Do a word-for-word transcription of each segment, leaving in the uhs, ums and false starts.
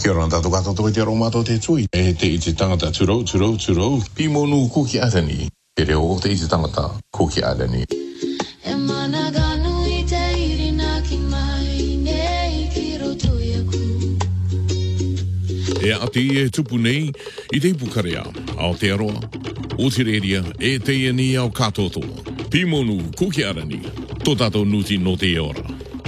Kia ora tātou katoa toi te aro mātou te tui. E te i te tangata turou, turou, turou. Pi monu kuki arani. Te reo o te i te tangata kuki arani. E mana ganu i te irina ki mai nei ki roto i aku. E ati e tupu nei i te pukarea ao te aroa. O te reria e te iani au katotoa. Pi monu kuki arani. Tō tātou nuti no te ora.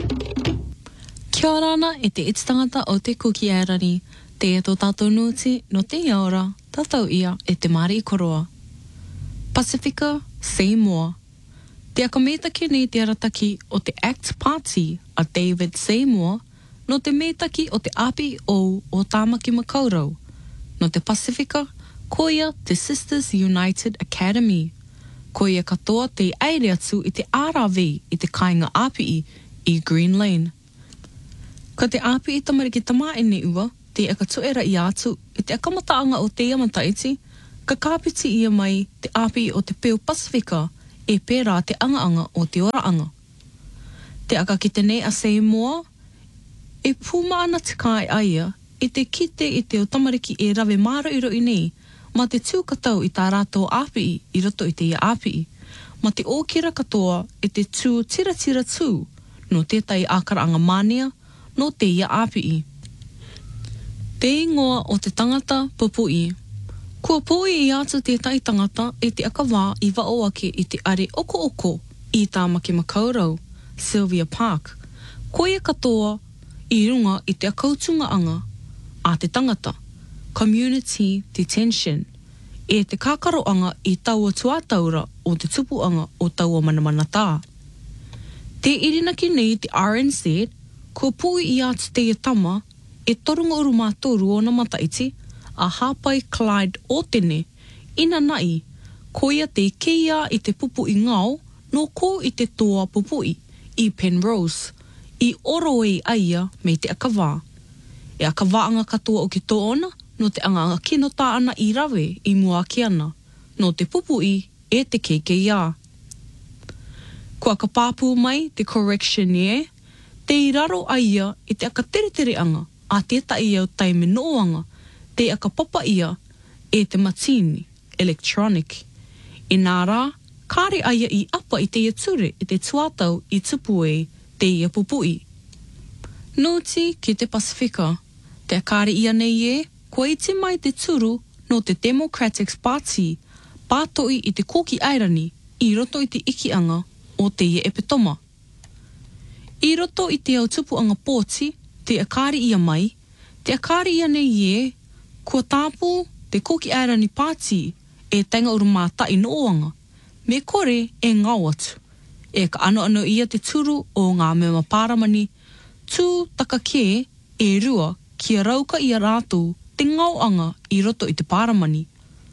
Kia ora ana e te ititangata o te kuki airari, te e tō tātou nuti no te ora, tātou ia e te mari i koroa. Pasifika, Seymour. Te akametaki nei te arataki o te ACT Party a David Seymour, no te metaki o te api o o Tāmaki Makaurau. No te Pasifika, koia te Sisters United Academy. Koia katoa te aere atu i te R R V i te kāinga api i Green Lane. Ka te api i tamariki tamā e ne ua, te aka tuera i atu, i te akamataanga o te amataiti, ka kāpiti ia mai te api o te Peo Pasifika e pērā te anga-anga o te ora-anga. Te aka ki te nei a Seymour, e pūma ana te kai aia, i te kite i te o tamariki e rawe māra iro i nei, ma te tūkatau i tā rātou api i roto i te ia api, ma te ōkira katoa i te tū tira tira tū, no tētai ākaraanga mānia, no te ia api. Te ingoa o te tangata pupui. Kua pui i atu tētai tangata e te akawā i waoake i te are oko-oko i Tāmaki Makaurau, Sylvia Park. Koia katoa i runga i te akautunga anga a te tangata, community detention, e te kākaroanga i taua tuataura o te tupuanga o taua manamanatā. Te irinaki nei te R N Z, ko pui i atu te tama, e torunga uru mātoru o na mataiti, a Hapai Clyde o tene, ina nai, koia te keia i te pupu i ngau, no ko i te toa pupui, i Penrose, i oroe aia me te akawā. E akawaanga katoa o ki tōna, no te anganga kino tā ana i rawe i mua ki ana, no te pupui e te keikeia. Kua ka pāpū mai te correctioneer, te iraro aia i te aka tere anga, a tētai au taime noanga, te aka papa ia e te matini, electronic. I nā rā, kāre aia i apa i te ia ture i te tuatau i tupue te ia pupui. Nōti ki te Pasifika, te kāre ia nei e, kua iti mai te turu no te Democratic Party, pātoi i te koki airani, i roto i te ikianga o te ia epetoma. I roto i te au tupuanga pōti, te akari ia mai, te akari ia nei e, kua tāpū te koki airani pāti e tainga uru mātai noanga, me kore e ngau atu. E ka ano ano ia te turu o ngā mea pāramani, tū taka ke e rua kia rauka ia rātou te ngauanga i roto i te pāramani.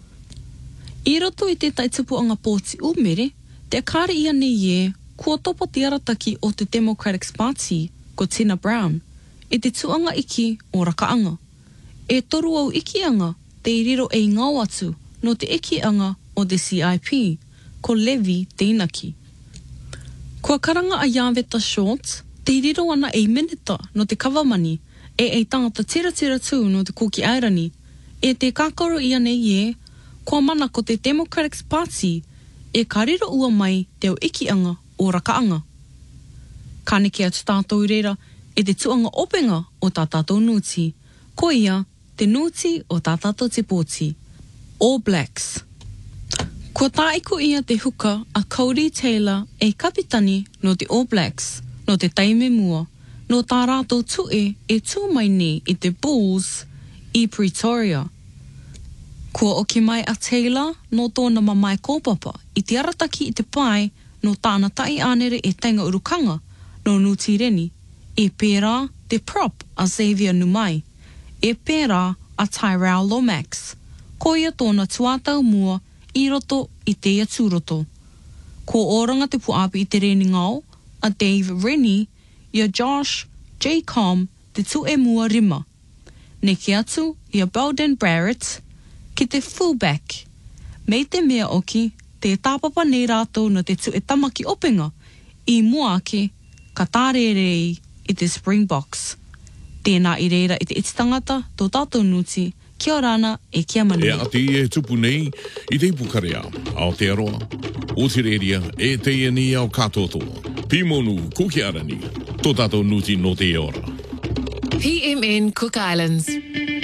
I roto i te taitupuanga pōti umere, te akari ia nei e, kua topo te arataki o te Democratic Party, ko Tina Brown, e te tuanga iki o rakaanga. E toru au ikianga, te iriro e ngau atu, no te ikianga o te C I P, ko Levi Teinaki. Kua karanga a Yaveta Short, te iriro ana e minita no te kawamani, e e tangata tira tira tū no te koki airani, e te kakaro ia nei e, kua mana ko te Democratic Party, e kariro ua mai te au ikianga o rakaanga. Kaneke atu tātou reira e te tuanga openga o tā tātou nuti, ko ia te nuti o tā tātou te pōti, All Blacks. Kua tāiko ia te huka a Cody Taylor e kapitani no te All Blacks, no te taime mua, no tā rātou tue e tū mai ni i te Bulls i Pretoria. Kua oki mai a Taylor no tōna mamai kōpapa i te arataki i te pai no tāna tai anere e tainga urukanga no Nuti Reni, e pērā te prop a Xavier Numai, e pērā a Tyrell Lomax, ko ia tōna tuatau mua i roto i te ia tūroto. Ko oranga te puapi i te reni ngau, a Dave Rennie, ia Josh Jacom te tu e mua rima. Neki atu ia Belden Barrett, ki te fullback. Mei te mea oki, te tāpapa nei rātou na te tu e tamaki openga, i mua ake, ka tārerei i te Springboks. Tēnā i reira i te iti tangata, tō tātou nuti, kia rana e kia manu. E ati e tupu nei i te pukarea, Aotearoa, Otireria, e te iani au katotoa. Pimonu, Kukiarani, tō tātou nuti no te ora. P M N Cook Islands.